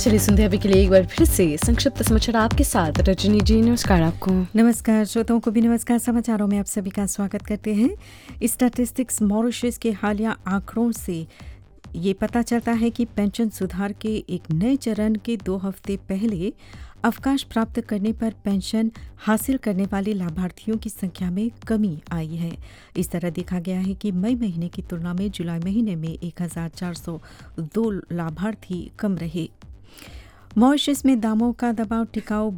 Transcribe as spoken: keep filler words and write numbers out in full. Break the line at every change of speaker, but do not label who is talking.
चलिए सुनते हैं अभी के लिए एक बार फिर से संक्षिप्त समाचार आपके साथ रजनी जी। नमस्कार आपको।
नमस्कार श्रोताओं को भी नमस्कार। समाचारों में आप सभी का स्वागत करते हैं। स्टैटिस्टिक्स मॉरिशस के हालिया आंकड़ों से ये पता चलता है कि पेंशन सुधार के एक नए चरण के दो हफ्ते पहले अवकाश प्राप्त करने पर पेंशन हासिल करने वाले लाभार्थियों की संख्या में कमी आई है। इस तरह देखा गया है कि मई महीने की तुलना में जुलाई महीने में एक हज़ार चार सौ दो लाभार्थी कम रहे। मॉरिशस में दामों का दबाव टिकाऊ